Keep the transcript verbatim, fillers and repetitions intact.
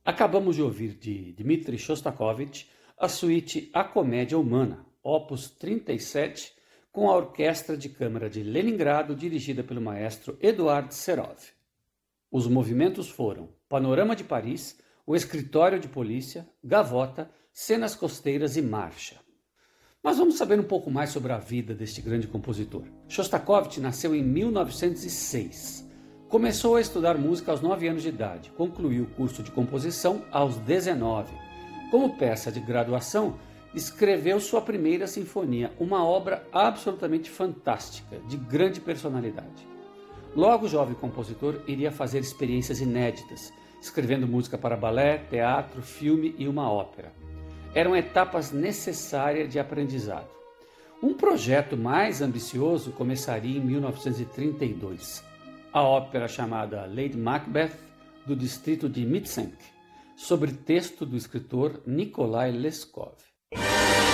Acabamos de ouvir de Dmitri Shostakovich a suíte A Comédia Humana, opus trinta e sete, com a Orquestra de Câmara de Leningrado, dirigida pelo maestro Eduard Serov. Os movimentos foram Panorama de Paris, O Escritório de Polícia, Gavota, Cenas Costeiras e Marcha. Mas vamos saber um pouco mais sobre a vida deste grande compositor. Shostakovich nasceu em mil novecentos e seis. Começou a estudar música aos nove anos de idade, concluiu o curso de composição aos dezenove. Como peça de graduação, escreveu sua primeira sinfonia, uma obra absolutamente fantástica, de grande personalidade. Logo, o jovem compositor iria fazer experiências inéditas, escrevendo música para balé, teatro, filme e uma ópera. Eram etapas necessárias de aprendizado. Um projeto mais ambicioso começaria em mil novecentos e trinta e dois. A ópera chamada Lady Macbeth, do distrito de Mtsensk, sobre texto do escritor Nikolai Leskov.